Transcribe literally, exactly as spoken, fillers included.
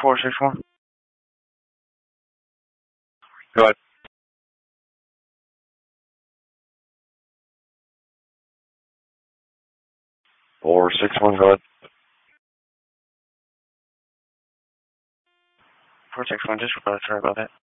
four six one. Go ahead. Four six one, go ahead. four six one, just uh, sorry about that.